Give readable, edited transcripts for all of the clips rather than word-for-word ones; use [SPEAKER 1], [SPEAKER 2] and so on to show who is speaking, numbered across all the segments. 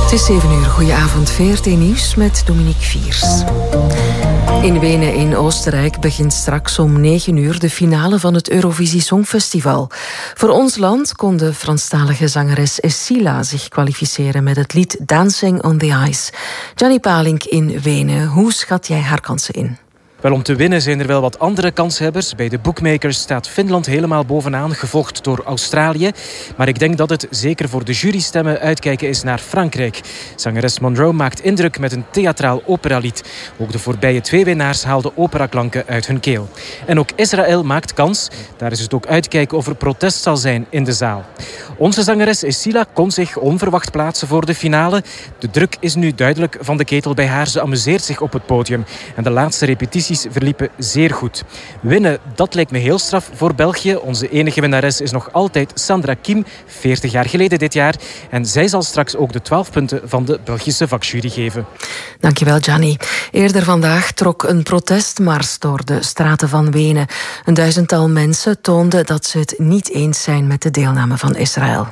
[SPEAKER 1] Het is 7 uur. Goedenavond, VRT Nieuws met Dominique Viers. In Wenen in Oostenrijk begint straks om 9 uur de finale van het Eurovisie Songfestival. Voor ons land kon de Franstalige zangeres Essila zich kwalificeren met het lied Dancing on the Ice. Gianni Palink in Wenen, hoe schat jij haar kansen in?
[SPEAKER 2] Wel, om te winnen zijn er wel wat andere kanshebbers. Bij de bookmakers staat Finland helemaal bovenaan, gevolgd door Australië. Maar ik denk dat het zeker voor de jurystemmen uitkijken is naar Frankrijk. Zangeres Monroe maakt indruk met een theatraal operalied. Ook de voorbije 2 winnaars haalden operaklanken uit hun keel. En ook Israël maakt kans. Daar is het ook uitkijken of er protest zal zijn in de zaal. Onze zangeres Essila kon zich onverwacht plaatsen voor de finale. De druk is nu duidelijk van de ketel bij haar. Ze amuseert zich op het podium. En de laatste repetities verliepen zeer goed. Winnen, dat lijkt me heel straf voor België. Onze enige winnares is nog altijd Sandra Kim, 40 jaar geleden dit jaar. En zij zal straks ook de 12 punten van de Belgische vakjury geven.
[SPEAKER 1] Dankjewel, Gianni. Eerder vandaag trok een protestmars door de straten van Wenen. Een 1000-tal mensen toonden dat ze het niet eens zijn met de deelname van Israël.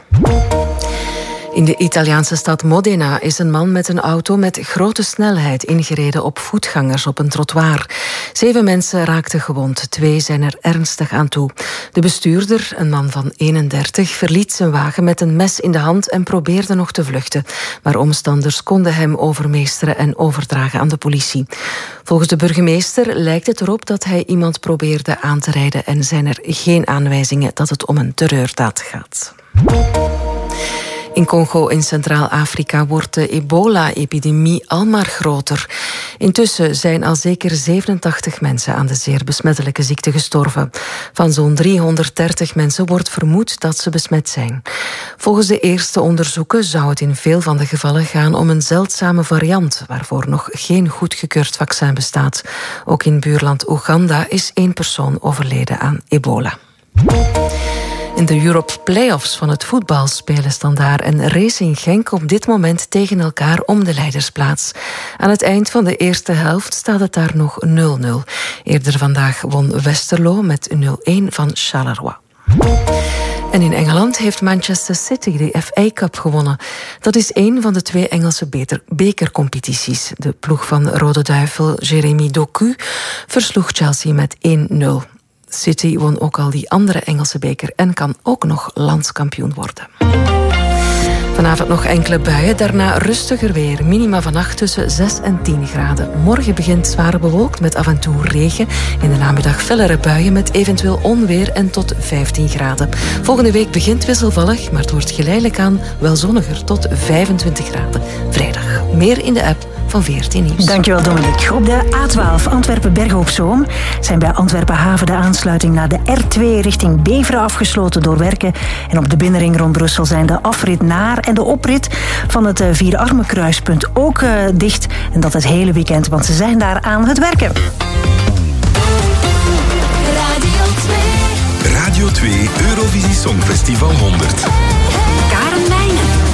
[SPEAKER 1] In de Italiaanse stad Modena is een man met een auto met grote snelheid ingereden op voetgangers op een trottoir. 7 mensen raakten gewond, 2 zijn er ernstig aan toe. De bestuurder, een man van 31, verliet zijn wagen met een mes in de hand en probeerde nog te vluchten. Maar omstanders konden hem overmeesteren en overdragen aan de politie. Volgens de burgemeester lijkt het erop dat hij iemand probeerde aan te rijden en zijn er geen aanwijzingen dat het om een terreurdaad gaat. In Congo in Centraal-Afrika wordt de ebola-epidemie al maar groter. Intussen zijn al zeker 87 mensen aan de zeer besmettelijke ziekte gestorven. Van zo'n 330 mensen wordt vermoed dat ze besmet zijn. Volgens de eerste onderzoeken zou het in veel van de gevallen gaan om een zeldzame variant, waarvoor nog geen goedgekeurd vaccin bestaat. Ook in buurland Oeganda is 1 persoon overleden aan ebola. In de Europe Playoffs van het voetbal spelen Standaard en Racing Genk op dit moment tegen elkaar om de leidersplaats. Aan het eind van de eerste helft staat het daar nog 0-0. Eerder vandaag won Westerlo met 0-1 van Charleroi. En in Engeland heeft Manchester City de FA Cup gewonnen. Dat is 1 van de 2 Engelse bekercompetities. De ploeg van Rode Duivel Jeremy Doku versloeg Chelsea met 1-0. City won ook al die andere Engelse beker en kan ook nog landskampioen worden. Vanavond nog enkele buien, daarna rustiger weer. Minima vannacht tussen 6 en 10 graden. Morgen begint zwaar bewolkt met af en toe regen. In de namiddag fellere buien met eventueel onweer en tot 15 graden. Volgende week begint wisselvallig, maar het wordt geleidelijk aan wel zonniger tot 25 graden. Vrijdag. Meer in de app van VRT Nieuws.
[SPEAKER 3] Dankjewel, Dominique. Op de A12 Antwerpen-Bergen-op-Zoom zijn bij Antwerpen-Haven de aansluiting naar de R2 richting Beveren afgesloten door werken. En op de binnenring rond Brussel zijn de afrit naar en de oprit van het Vierarmenkruispunt ook dicht. En dat het hele weekend, want ze zijn daar aan het werken.
[SPEAKER 4] Radio 2 Eurovisie Songfestival 100.
[SPEAKER 3] Karen Wijnen.